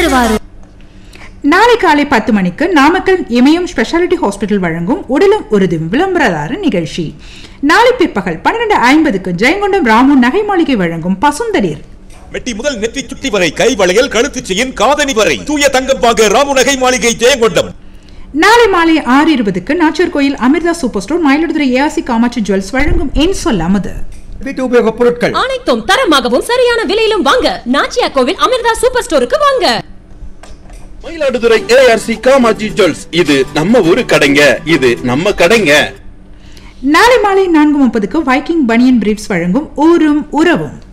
திருவாரூர். நாளை காலை 10 மணிக்கு நாமக்கல் இமயம் ஸ்பெஷாலிட்டி ஹாஸ்பிட்டல் வழங்கும் உடலும் உறுதியும் விளம்பரதார நிகழ்ச்சி. நாளை பிற்பகல் 12:50க்கு ஜெயங்கொண்டம் ராமு நகை மாளிகை வழங்கும் பசுந்தளிர். மெட்டி முதல் நெற்றி சுட்டி வரை கை வளையல் கழுத்து செயின் காதணி வரை தூய தங்கம் வாங்க ராமு நகை மாளிகை ஜெயங்கொண்டம். நாளை மாலை 6:20க்கு நாச்சூர் கோயில் Amrita super store Mayiladuthurai ARC Kamakshi jewels வழங்கும் என் சொல் அமுது. வீட்டு உபயோக பொருட்கள் அனைத்தும் தரமாகவும் சரியான விலையிலும் வாங்க நாச்சியா கோவில் அமிர்தா சூப்பர் ஸ்டோருக்கு வாங்க. மயிலாடுதுறை ஏஆர்சி காமாட்சி ஜுவல்ஸ், இது நம்ம ஊரு கடைங்க, இது நம்ம கடைங்க. நாளை மாலை 4:30க்கு வைக்கிங் பனியன் பிரீப்ஸ் வழங்கும் ஊரும் உறவும்.